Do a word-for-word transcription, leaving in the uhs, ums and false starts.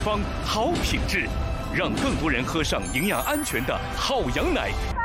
方好品质，让更多人喝上营养安全的好羊奶。